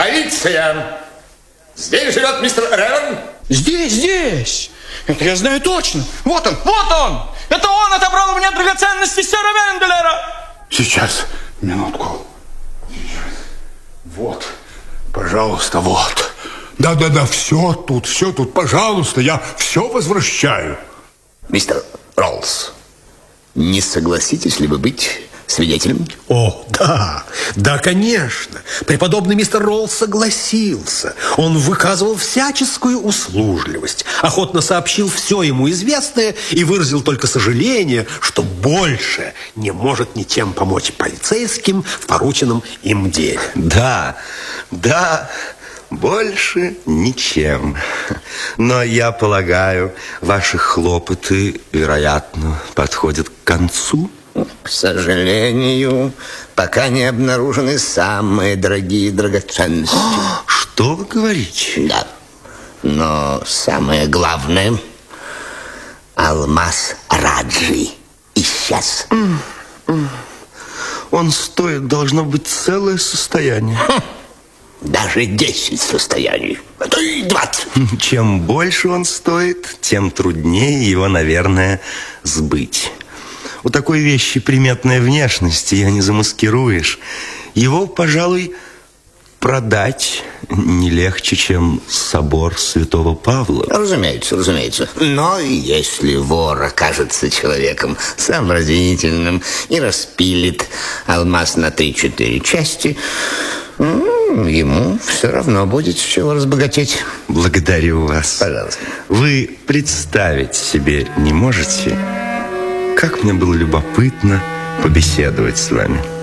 Полиция! Здесь живет мистер Ревен? Здесь. Это я знаю точно. Вот он. Это он отобрал у меня драгоценности сэра Венделера. Сейчас, минутку. Сейчас. Вот, пожалуйста, вот. Да, все тут, пожалуйста, я все возвращаю. Мистер Роллс, не согласитесь ли вы быть свидетелем? О, да, конечно. Преподобный мистер Роллс согласился. Он выказывал всяческую услужливость, охотно сообщил все ему известное и выразил только сожаление, что больше не может ничем помочь полицейским в порученном им деле. Да, больше ничем. Но я полагаю, ваши хлопоты, вероятно, подходят к концу. К сожалению, пока не обнаружены самые дорогие драгоценности. Что вы говорите? Да, но самое главное, алмаз Раджи исчез. Он стоит, должно быть, целое состояние. Даже 10 состояний, а то и 20. Чем больше он стоит, тем труднее его, наверное, сбыть. У такой вещи приметная внешность, ее не замаскируешь. Его, пожалуй, продать не легче, чем собор Святого Павла. Разумеется. Но если вор окажется человеком сообразительным и распилит алмаз на 3-4 части, ему все равно будет с чего разбогатеть. Благодарю вас. Пожалуйста. Вы представить себе не можете, как мне было любопытно побеседовать с вами.